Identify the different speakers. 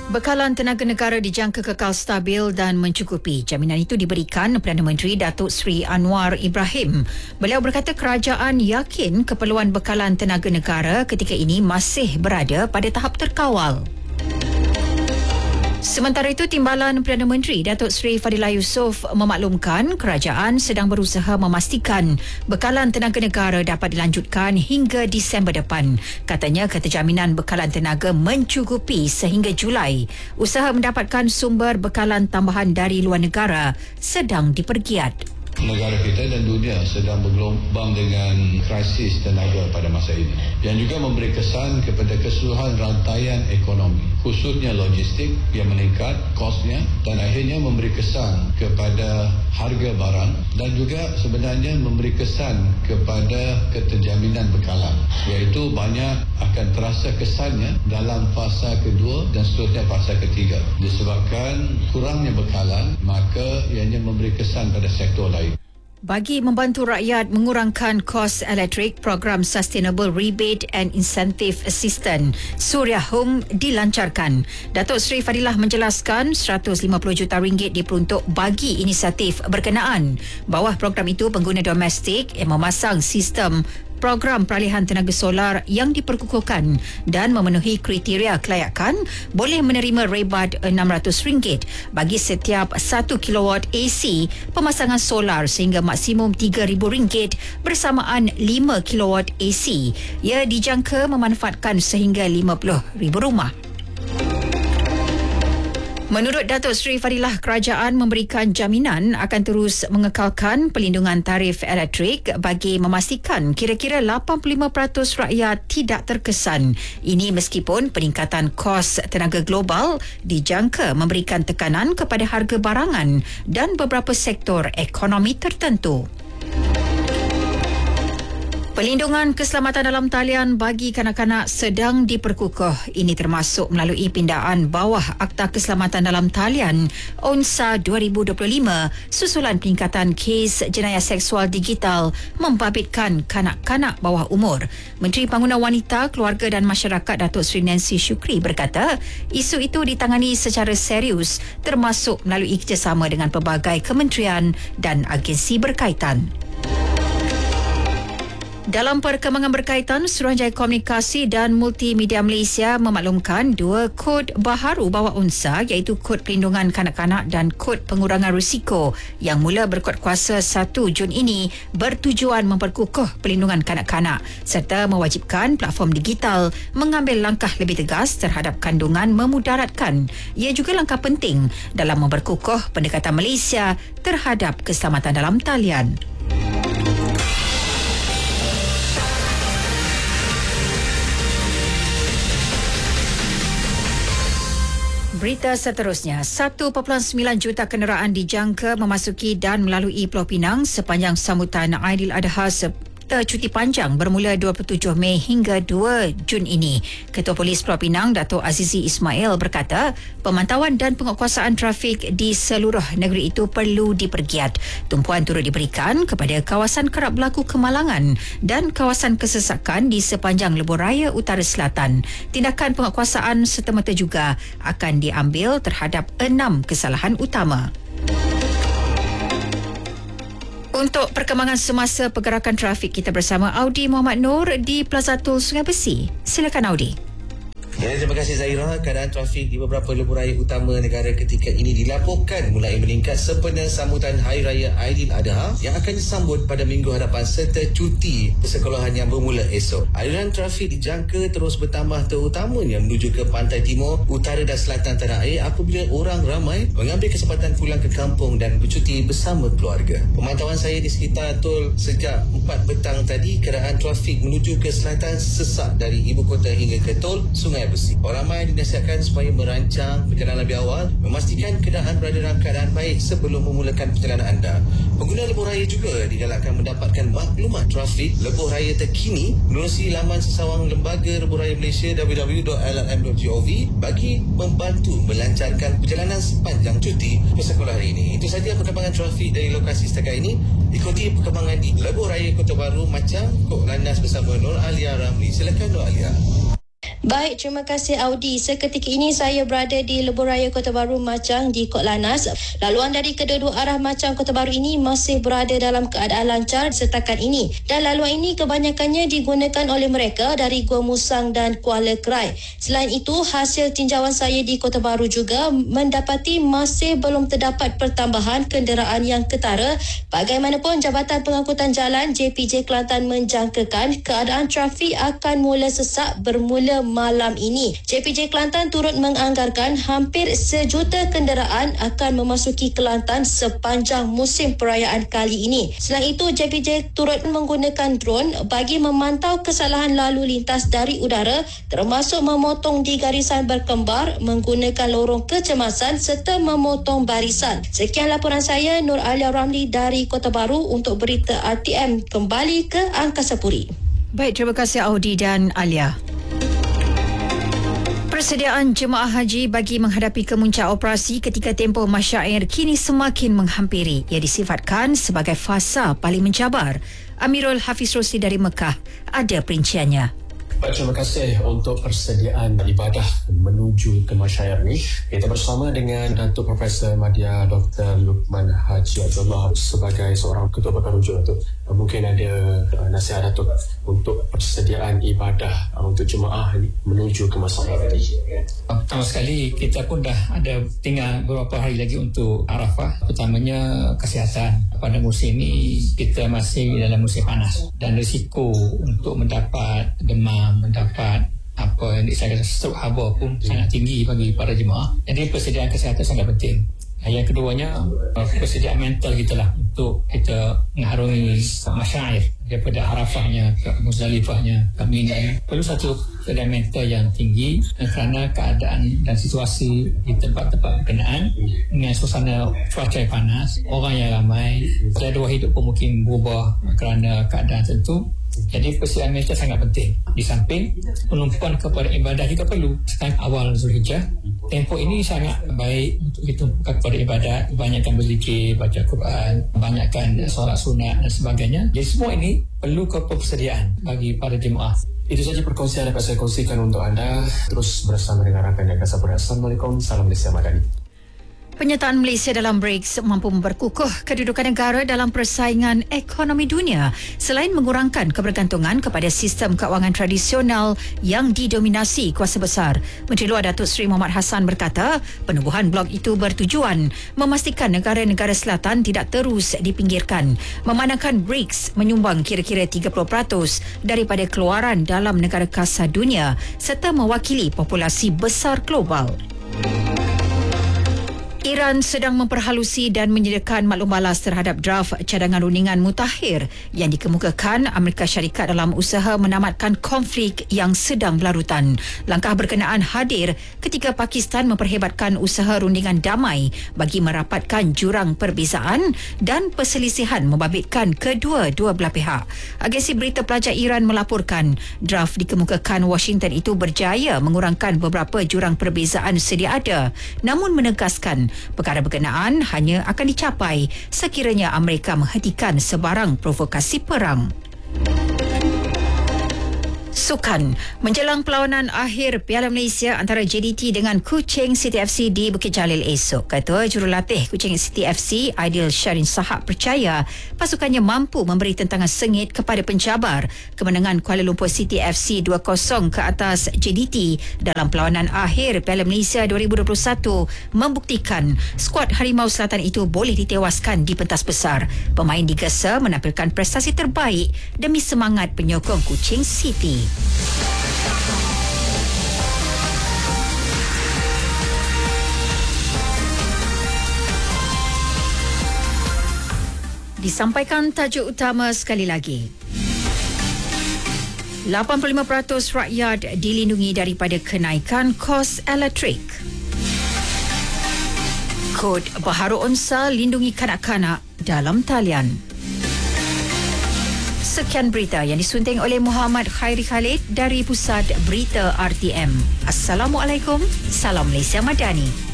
Speaker 1: Bekalan tenaga negara dijangka kekal stabil dan mencukupi. Jaminan itu diberikan Perdana Menteri Datuk Seri Anwar Ibrahim. Beliau berkata kerajaan yakin keperluan bekalan tenaga negara ketika ini masih berada pada tahap terkawal. Sementara itu, Timbalan Perdana Menteri Datuk Seri Fadilah Yusof memaklumkan kerajaan sedang berusaha memastikan bekalan tenaga negara dapat dilanjutkan hingga Disember depan. Katanya keterjaminan bekalan tenaga mencukupi sehingga Julai. Usaha mendapatkan sumber bekalan tambahan dari luar negara sedang dipergiat.
Speaker 2: Negara kita dan dunia sedang bergelombang dengan krisis tenaga pada masa ini yang juga memberi kesan kepada keseluruhan rantaian ekonomi, khususnya logistik yang meningkat kosnya dan akhirnya memberi kesan kepada harga barang dan juga sebenarnya memberi kesan kepada keterjaminan bekalan, iaitu banyak akan terasa kesannya dalam fasa kedua dan seterusnya fasa ketiga. Disebabkan kurangnya bekalan, maka ianya memberi kesan pada sektor lain.
Speaker 1: Bagi membantu rakyat mengurangkan kos elektrik, program Sustainable Rebate and Incentive Assistance Suria Home dilancarkan. Datuk Seri Fadilah menjelaskan RM150 juta diperuntuk bagi inisiatif berkenaan. Bawah program itu, pengguna domestik yang memasang sistem program peralihan tenaga solar yang diperkukuhkan dan memenuhi kriteria kelayakan boleh menerima rebat RM600 bagi setiap 1 kilowatt AC pemasangan solar sehingga maksimum RM3,000 bersamaan 5 kilowatt AC. Ia dijangka memanfaatkan sehingga 50,000 rumah. Menurut Datuk Seri Fadilah, kerajaan memberikan jaminan akan terus mengekalkan pelindungan tarif elektrik bagi memastikan kira-kira 85% rakyat tidak terkesan. Ini meskipun peningkatan kos tenaga global dijangka memberikan tekanan kepada harga barangan dan beberapa sektor ekonomi tertentu. Pelindungan keselamatan dalam talian bagi kanak-kanak sedang diperkukuh. Ini termasuk melalui pindaan bawah Akta Keselamatan dalam Talian UNSA 2025 susulan peningkatan kes jenayah seksual digital membabitkan kanak-kanak bawah umur. Menteri Pembangunan Wanita, Keluarga dan Masyarakat Datuk Seri Nancy Shukri berkata isu itu ditangani secara serius termasuk melalui kerjasama dengan pelbagai kementerian dan agensi berkaitan. Dalam perkembangan berkaitan, Suruhanjaya Komunikasi dan Multimedia Malaysia memaklumkan dua kod baharu bawah UNSA iaitu Kod Perlindungan Kanak-kanak dan Kod Pengurangan Risiko yang mula berkuat kuasa 1 Jun ini bertujuan memperkukuh pelindungan kanak-kanak serta mewajibkan platform digital mengambil langkah lebih tegas terhadap kandungan memudaratkan. Ia juga langkah penting dalam memperkukuh pendekatan Malaysia terhadap keselamatan dalam talian. Berita seterusnya, 1.9 juta kenderaan dijangka memasuki dan melalui Pulau Pinang sepanjang sambutan Aidiladha serta cuti panjang bermula 27 Mei hingga 2 Jun ini. Ketua Polis Pulau Pinang, Dato' Azizi Ismail berkata, pemantauan dan penguatkuasaan trafik di seluruh negeri itu perlu dipergiat. Tumpuan turut diberikan kepada kawasan kerap berlaku kemalangan dan kawasan kesesakan di sepanjang lebuh raya Utara Selatan. Tindakan penguatkuasaan serta-merta juga akan diambil terhadap 6 kesalahan utama. Untuk perkembangan semasa pergerakan trafik, kita bersama Audi Muhammad Nur di Plaza Tol Sungai Besi. Silakan Audi.
Speaker 3: Ya, terima kasih Zahira. Keadaan trafik di beberapa lebuh raya utama negara ketika ini dilaporkan mulai meningkat sempena sambutan Hari Raya Aidiladha yang akan disambut pada minggu hadapan serta cuti persekolahan yang bermula esok. Aliran trafik dijangka terus bertambah terutamanya menuju ke pantai timur, utara dan selatan tanah air apabila orang ramai mengambil kesempatan pulang ke kampung dan bercuti bersama keluarga. Pemantauan saya di sekitar tol sejak 4 petang tadi, keadaan trafik menuju ke selatan sesak dari ibu kota hingga ke tol Sungai Besi. Orang ramai dinasihatkan supaya merancang perjalanan lebih awal, memastikan kenderaan berada dalam keadaan baik sebelum memulakan perjalanan anda. Pengguna lebuh raya juga digalakkan mendapatkan maklumat trafik lebuh raya terkini menerusi laman sesawang Lembaga Lebuh Raya Malaysia www.lrm.gov bagi membantu melancarkan perjalanan sepanjang cuti persekolahan ini. Itu sahaja perkembangan trafik dari lokasi setakat ini. Ikuti perkembangan di lebuh raya Kota Baru macam Kok Landas bersama Nur Alia Ramli. Silakan Nur Alia.
Speaker 4: Baik, terima kasih Audi. Seketika ini saya berada di Lebuhraya Kota Baru Machang di Kot Lanaz. Laluan dari kedua-dua arah Machang Kota Baru ini masih berada dalam keadaan lancar setakat ini. Dan laluan ini kebanyakannya digunakan oleh mereka dari Gua Musang dan Kuala Krai. Selain itu, hasil tinjauan saya di Kota Baru juga mendapati masih belum terdapat pertambahan kenderaan yang ketara. Bagaimanapun, Jabatan Pengangkutan Jalan JPJ Kelantan menjangkakan keadaan trafik akan mula sesak bermula malam ini. JPJ Kelantan turut menganggarkan hampir 1 juta kenderaan akan memasuki Kelantan sepanjang musim perayaan kali ini. Selain itu, JPJ turut menggunakan drone bagi memantau kesalahan lalu lintas dari udara, termasuk memotong di garisan berkembar, menggunakan lorong kecemasan serta memotong barisan. Sekian laporan saya, Nur Alia Ramli dari Kota Baru untuk berita RTM kembali ke Angkasa Puri.
Speaker 1: Baik, terima kasih Audi dan Alia. Persediaan jemaah haji bagi menghadapi kemuncak operasi ketika tempoh masyair kini semakin menghampiri. Ia disifatkan sebagai fasa paling mencabar. Amirul Hafiz Rosli dari Mekah ada perinciannya.
Speaker 5: Terima kasih untuk persediaan ibadah menuju ke masyair ni. Kita bersama dengan Datuk Profesor Madya Dr. Luqman Haji Abdullah sebagai seorang ketua bakar rujuk. Mungkin ada nasihat Datuk untuk persediaan ibadah untuk jemaah menuju ke masyair ini.
Speaker 6: Pertama sekali, kita pun dah ada tinggal beberapa hari lagi untuk Arafah. Pertamanya kesihatan. Pada musim ini kita masih dalam musim panas dan risiko untuk mendapat demam, mendapat apa yang disebut stroke haba pun sangat tinggi bagi para jemaah. Jadi persediaan kesihatan sangat penting. Yang keduanya, persediaan mental kita lah untuk kita mengharungi masyair daripada Arafahnya ke Muzdalifahnya ke Mina. Perlu satu persediaan mental yang tinggi kerana keadaan dan situasi di tempat-tempat berkenaan dengan suasana cuaca yang panas, orang yang ramai, jadual hidup pun mungkin berubah kerana keadaan tertentu. Jadi persediaan mental sangat penting. Di samping penumpuan kepada ibadah juga perlu. Sekarang awal Zulhijjah, tempoh ini sangat baik untuk kita kepada ibadat, banyakkan berzikir, baca Quran, banyakkan solat sunat dan sebagainya. Jadi semua ini perlu persediaan bagi para jemaah.
Speaker 5: Itu saja perkongsian yang dapat saya kongsikan untuk anda. Terus bersama dengan rakan yang Angkasa Puri. Assalamualaikum, salam Malaysia Madani.
Speaker 1: Penyertaan Malaysia dalam BRICS mampu memperkukuh kedudukan negara dalam persaingan ekonomi dunia selain mengurangkan kebergantungan kepada sistem kewangan tradisional yang didominasi kuasa besar. Menteri Luar Datuk Seri Muhammad Hassan berkata, penubuhan blok itu bertujuan memastikan negara-negara selatan tidak terus dipinggirkan, memandangkan BRICS menyumbang kira-kira 30% daripada keluaran dalam negara kasa dunia serta mewakili populasi besar global. Iran sedang memperhalusi dan menyediakan maklum balas terhadap draft cadangan rundingan mutakhir yang dikemukakan Amerika Syarikat dalam usaha menamatkan konflik yang sedang berlarutan. Langkah berkenaan hadir ketika Pakistan memperhebatkan usaha rundingan damai bagi merapatkan jurang perbezaan dan perselisihan membabitkan kedua-dua belah pihak. Agensi berita pelajar Iran melaporkan draft dikemukakan Washington itu berjaya mengurangkan beberapa jurang perbezaan sedia ada, namun menegaskan perkara berkenaan hanya akan dicapai sekiranya Amerika menghentikan sebarang provokasi perang. Sukan. Menjelang perlawanan akhir Piala Malaysia antara JDT dengan Kuching City FC di Bukit Jalil esok, Ketua Jurulatih Kuching City FC Aidil Syarin Sahab percaya pasukannya mampu memberi tentangan sengit kepada pencabar kemenangan Kuala Lumpur City FC 2-0 ke atas JDT dalam perlawanan akhir Piala Malaysia 2021 membuktikan skuad Harimau Selatan itu boleh ditewaskan di pentas besar. Pemain digesa menampilkan prestasi terbaik demi semangat penyokong Kuching City. Disampaikan tajuk utama sekali lagi. 85% rakyat dilindungi daripada kenaikan kos elektrik. Kod Baharu Unsa lindungi kanak-kanak dalam talian. Sekian berita yang disunting oleh Muhammad Khairi Khalid dari Pusat Berita RTM. Assalamualaikum, salam Malaysia Madani.